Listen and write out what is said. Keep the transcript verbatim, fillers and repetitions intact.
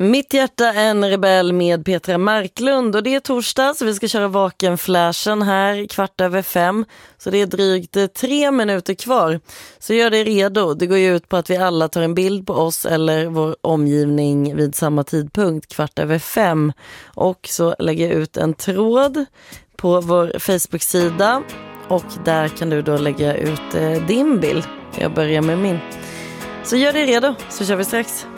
Mitt hjärta en rebell med Petra Marklund, och det är torsdag så vi ska köra vakenflashen här kvart över fem, så det är drygt tre minuter kvar. Så gör dig redo, det går ju ut på att vi alla tar en bild på oss eller vår omgivning vid samma tidpunkt kvart över fem, och så lägger jag ut en tråd på vår Facebook-sida och där kan du då lägga ut eh, din bild. Jag börjar med min. Så gör dig redo så kör vi strax.